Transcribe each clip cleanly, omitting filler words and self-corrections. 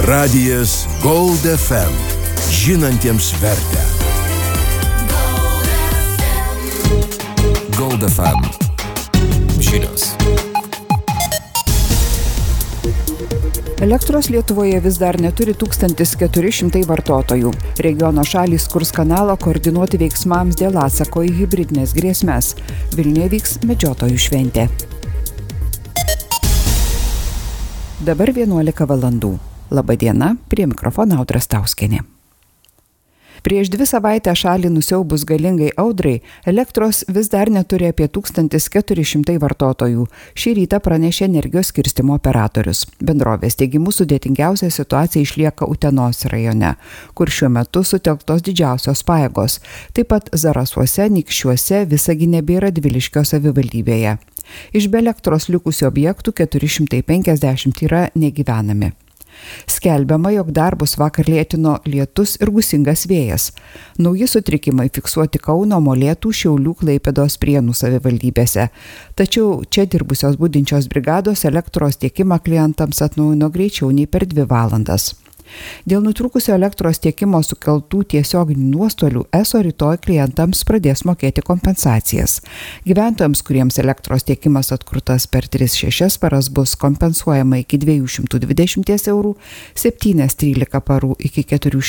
Radijas Gold FM. Žinantiems vertę. Gold FM. Žinios. Elektros Lietuvoje vis dar neturi 1400 vartotojų. Regiono šalys kurs kanalą koordinuoti veiksmams dėl atsako į hibridinės grėsmes. Vilniuje vyks medžiotojų šventė. Dabar 11 valandų. Labą dieną, prie mikrofono Audra Stauskienė. Prieš 2 savaitę šalį nusiaubus galingai audrai, elektros vis dar neturi apie 1400 vartotojų. Šį rytą pranešė energijos skirstymo operatorius. Bendrovės teigimu sudėtingiausia situacija išlieka Utenos rajone, kur šiuo metu sutelktos didžiausios pajėgos. Taip pat Zarasuose, Anykščiuose, Visagine bei Radviliškio savivaldybėje. Iš be elektros likusių objektų 450 yra negyvenami. Skelbiama, jog darbus vakar lėtino lietus ir gūsingas vėjas. Nauji sutrikimai fiksuoti Kauno, Molėtų, Šiaulių, Klaipėdos, Prienų savivaldybėse. Tačiau čia dirbusios budinčios brigados elektros tiekimą klientams atnaujino greičiau nei per 2 valandas. Dėl nutrūkusio elektros tiekimo sukeltų tiesioginių nuostolių ESO rytoj klientams pradės mokėti kompensacijas. Gyventojams, kuriems elektros tiekimas atkurtas per 3-6 paras, bus kompensuojama iki 220 eurų, 7-13 parų iki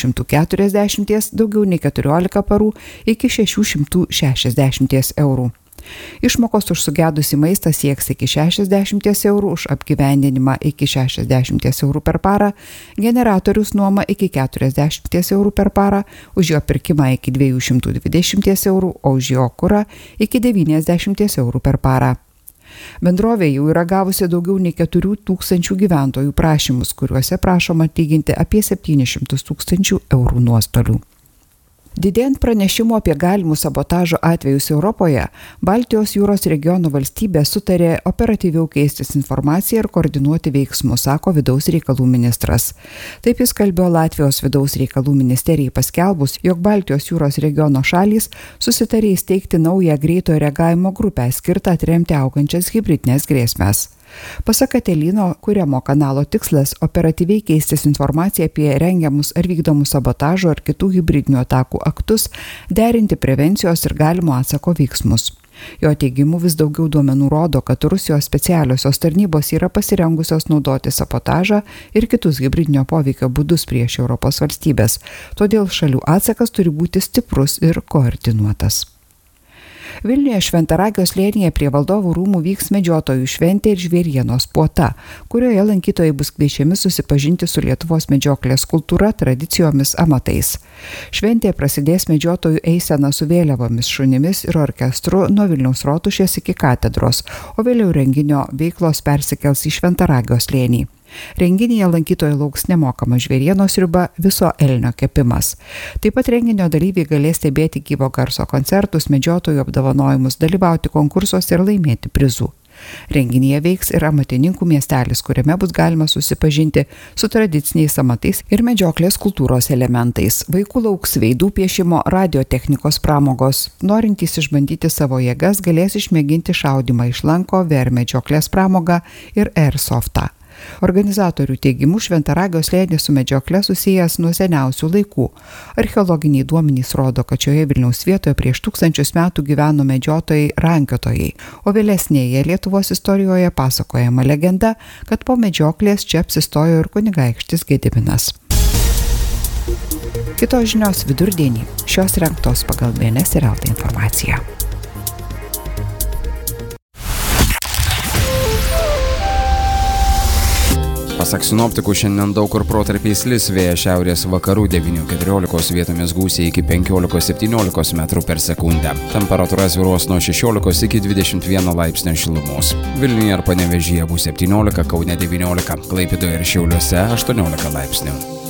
440, daugiau nei 14 parų iki 660 eurų. Išmokos už sugedusį maistą sieks iki 60 eurų, už apgyvendinimą iki 60 eurų per parą, generatorius nuoma iki 40 eurų per parą, už jo pirkimą iki 220 eurų, o už jo kurą iki 90 eurų per parą. Bendrovė jau yra gavusi daugiau nei 4000 gyventojų prašymus, kuriuose prašoma atlyginti apie 700 000 eurų nuostolių. Didėjant pranešimų apie galimus sabotažo atvejus Europoje, Baltijos jūros regiono valstybės sutarė operatyviau keistis informaciją ir koordinuoti veiksmus, sako vidaus reikalų ministras. Taip jis kalbėjo Latvijos vidaus reikalų ministerijai paskelbus, jog Baltijos jūros regiono šalys susitarė įsteigti naują greitojo reagavimo grupę skirtą atremti augančias hibridinės grėsmes. Pasak Katelino, kuriamo kanalo tikslas operatyviai keistis informaciją apie rengiamus ar vykdomus sabotažo ar kitų hibridinių atakų aktus, derinti prevencijos ir galimo atsako veiksmus. Jo teigimu vis daugiau duomenų rodo, kad Rusijos specialiosios tarnybos yra pasirengusios naudoti sabotažą ir kitus hibridinio poveikio būdus prieš Europos valstybės. Todėl šalių atsakas turi būti stiprus ir koordinuotas. Vilniuje Šventaragio slėnyje prie Valdovų rūmų vyks medžiotojų šventė ir žvėrienos puota, kurioje lankytojai bus kviečiami susipažinti su Lietuvos medžioklės kultūra, tradicijomis, amatais. Šventėje prasidės medžiotojų eisena su vėliavomis, šunimis ir orkestru nuo Vilniaus rotušės iki katedros, o vėliau renginio veiklos persikels į Šventaragio slėnį. Renginyje lankytojai lauks nemokama žvėrienos sriuba, viso elnio kepimas. Taip pat renginio dalyviai galės stebėti gyvo garso koncertus, medžiotojų apdovanojimus, dalyvauti konkursuose ir laimėti prizų. Renginyje veiks ir amatininkų miestelis, kuriame bus galima susipažinti su tradiciniais amatais ir medžioklės kultūros elementais. Vaikų lauks veidų piešimo, radiotechnikos pramogos. Norintys išbandyti savo jėgas galės išmėginti šaudymą iš lanko, VR medžioklės pramogą ir airsoftą. Organizatorių teigimu Šventaragio slėnis su medžiokle susijęs nuo seniausių laikų. Archeologiniai duomenys rodo, kad šioje Vilniaus vietoje prieš 1000 metų gyveno medžiotojai rankiotojai, o vėlesnėje Lietuvos istorijoje pasakojama legenda, kad po medžioklės čia apsistojo ir kunigaikštis Gediminas. Kitos žinios vidurdienį. Šios rengtos pagal BNS ir LT informaciją. Pasak sinoptikų, šiandien daug kur protarpiais lis, vėjas šiaurės vakarų 9-14, vietomis gūsiai iki 15-17 metrų per sekundę. Temperatūra svyruos nuo 16 iki 21 laipsnio šilumos. Vilniuje ir Panevėžyje bus 17, Kaune 19, Klaipėdoje ir Šiauliuose 18 laipsnių.